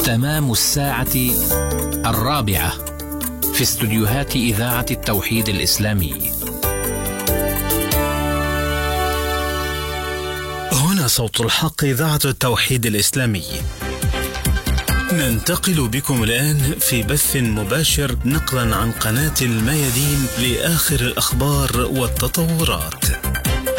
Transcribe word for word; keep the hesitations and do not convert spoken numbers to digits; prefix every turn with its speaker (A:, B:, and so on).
A: تمام الساعة الرابعة في استديوهات إذاعة التوحيد الإسلامي.
B: هنا صوت الحق، إذاعة التوحيد الإسلامي. ننتقل بكم الآن في بث مباشر نقلا عن قناة الميادين لآخر الأخبار والتطورات.